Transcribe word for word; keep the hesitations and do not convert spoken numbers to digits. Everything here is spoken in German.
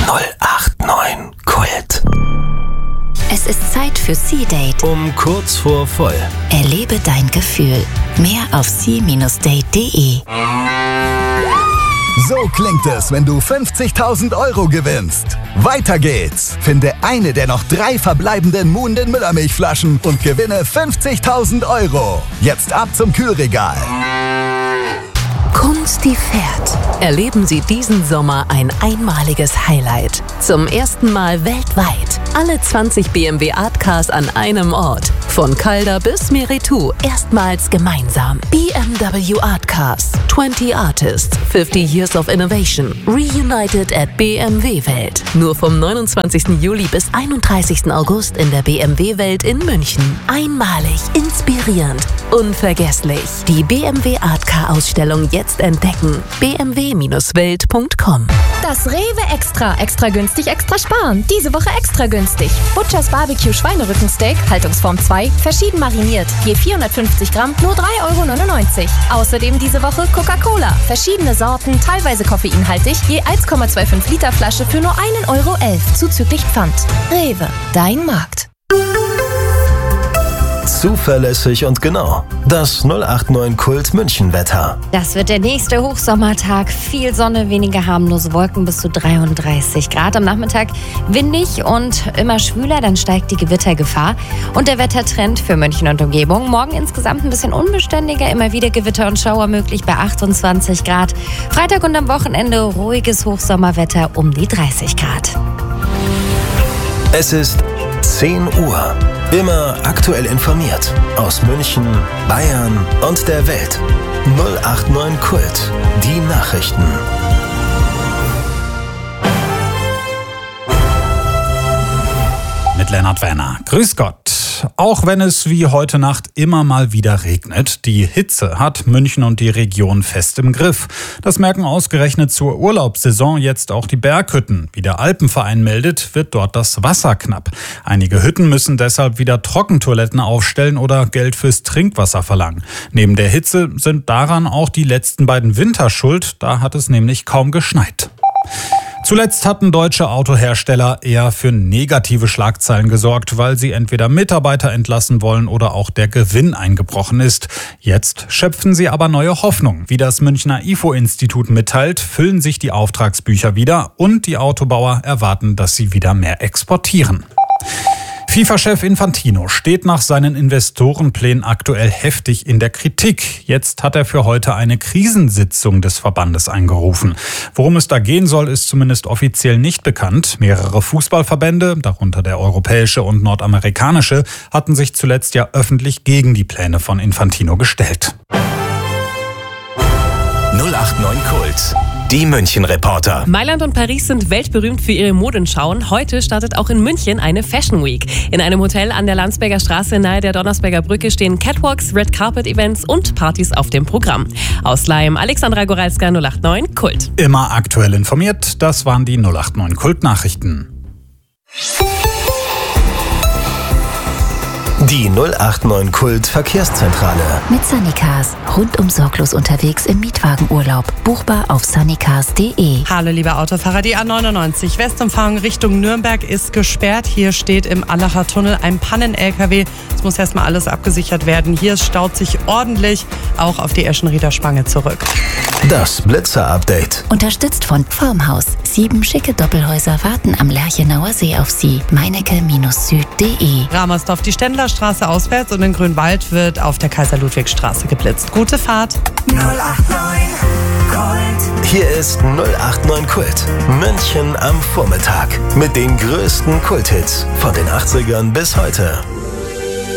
null acht neun Kult. Es ist Zeit für C-Date. Um kurz vor voll. Erlebe dein Gefühl. Mehr auf c Bindestrich date punkt de. So klingt es, wenn du fünfzigtausend Euro gewinnst. Weiter geht's. Finde eine der noch drei verbleibenden Moon den Müllermilchflaschen und gewinne fünfzigtausend Euro. Jetzt ab zum Kühlregal. Kunst, die fährt. Erleben Sie diesen Sommer ein einmaliges Highlight. Zum ersten Mal weltweit. Alle zwanzig B M W Art Cars an einem Ort. Von Calder bis Meritou. Erstmals gemeinsam. B M W Art Cars. zwanzig Artists. fünfzig Years of Innovation. Reunited at B M W Welt. Nur vom neunundzwanzigsten Juli bis einunddreißigsten August in der B M W Welt in München. Einmalig, inspirierend, unvergesslich. Die B M W Art Car Ausstellung jetzt entdecken. b m w Bindestrich welt punkt com. Das Rewe Extra. Extra günstig, extra sparen. Diese Woche extra günstig. Butchers Barbecue Schweinerückensteak, Haltungsform zwei, verschieden mariniert. Je vierhundertfünfzig Gramm, nur drei Euro neunundneunzig. Außerdem diese Woche Coca-Cola. Verschiedene Sorten, teilweise koffeinhaltig, je eins Komma fünfundzwanzig Liter Flasche für nur ein Euro elf, zuzüglich Pfand. Rewe, dein Markt. Zuverlässig und genau. Das null acht neun Kult München Wetter. Das wird der nächste Hochsommertag. Viel Sonne, weniger harmlose Wolken, bis zu dreiunddreißig Grad. Am Nachmittag windig und immer schwüler, dann steigt die Gewittergefahr. Und der Wettertrend für München und Umgebung. Morgen insgesamt ein bisschen unbeständiger, immer wieder Gewitter und Schauer möglich bei achtundzwanzig Grad. Freitag und am Wochenende ruhiges Hochsommerwetter um die dreißig Grad. Es ist zehn Uhr. Immer aktuell informiert. Aus München, Bayern und der Welt. null acht neun Kult. Die Nachrichten. Mit Lennart Werner. Grüß Gott. Auch wenn es wie heute Nacht immer mal wieder regnet, die Hitze hat München und die Region fest im Griff. Das merken ausgerechnet zur Urlaubssaison jetzt auch die Berghütten. Wie der Alpenverein meldet, wird dort das Wasser knapp. Einige Hütten müssen deshalb wieder Trockentoiletten aufstellen oder Geld fürs Trinkwasser verlangen. Neben der Hitze sind daran auch die letzten beiden Winter schuld. Da hat es nämlich kaum geschneit. Zuletzt hatten deutsche Autohersteller eher für negative Schlagzeilen gesorgt, weil sie entweder Mitarbeiter entlassen wollen oder auch der Gewinn eingebrochen ist. Jetzt schöpfen sie aber neue Hoffnung. Wie das Münchner I F O-Institut mitteilt, füllen sich die Auftragsbücher wieder und die Autobauer erwarten, dass sie wieder mehr exportieren. FIFA-Chef Infantino steht nach seinen Investorenplänen aktuell heftig in der Kritik. Jetzt hat er für heute eine Krisensitzung des Verbandes eingerufen. Worum es da gehen soll, ist zumindest offiziell nicht bekannt. Mehrere Fußballverbände, darunter der europäische und nordamerikanische, hatten sich zuletzt ja öffentlich gegen die Pläne von Infantino gestellt. null acht neun Kult. Die München-Reporter. Mailand und Paris sind weltberühmt für ihre Modenschauen. Heute startet auch in München eine Fashion Week. In einem Hotel an der Landsberger Straße nahe der Donnersberger Brücke stehen Catwalks, Red Carpet Events und Partys auf dem Programm. Aus Leim, Alexandra Goralska, null acht neun Kult. Immer aktuell informiert, das waren die null acht neun Kult-Nachrichten. Die null acht neun Kult Verkehrszentrale. Mit Sunnycars. Rundum sorglos unterwegs im Mietwagenurlaub. Buchbar auf sunnycars punkt de. Hallo liebe Autofahrer, die A neunundneunzig Westumfahrung Richtung Nürnberg ist gesperrt. Hier steht im Allacher Tunnel ein Pannen-L K W. Es muss erstmal alles abgesichert werden. Hier staut sich ordentlich auch auf die Eschenrieder Spange zurück. Das Blitzer-Update. Unterstützt von Formhaus. Sieben schicke Doppelhäuser warten am Lerchenauer See auf Sie. meinecke-süd punkt de. Ramersdorf, die Ständlerstraße auswärts und in Grünwald wird auf der Kaiser-Ludwig-Straße geblitzt. Gute Fahrt. null acht neun Kult. Hier ist null acht neun Kult. München am Vormittag. Mit den größten Kulthits von den achtzigern bis heute.